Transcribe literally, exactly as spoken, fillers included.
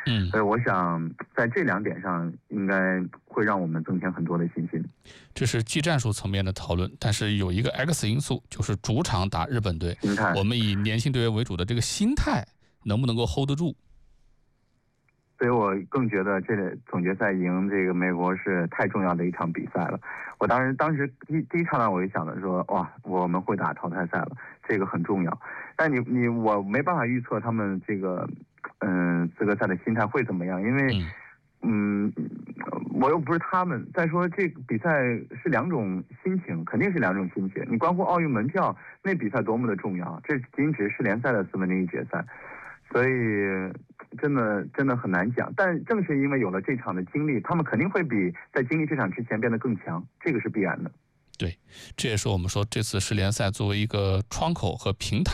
嗯， 所以我想在这两点上应该会让我们增添很多的信心。 这是技战术层面的讨论，但是有一个 X 因素，就是主场打日本队， 心态， 我们以年轻队员为主的这个心态能不能够 hold 得住？ 所以我更觉得这个总决赛赢这个美国是太重要的一场比赛了。我当时当时第第一场呢，我就想着说，哇，我们会打淘汰赛了，这个很重要。但你你我没办法预测他们这个嗯、呃、资格赛的心态会怎么样，因为嗯我又不是他们。再说这个比赛是两种心情，肯定是两种心情。你关乎奥运门票，那比赛多么的重要，这仅仅只是世联赛的四分之一决赛。所以真的真的很难讲，但正是因为有了这场的经历，他们肯定会比在经历这场之前变得更强，这个是必然的。 对，这也是我们说这次世联赛作为一个窗口和平台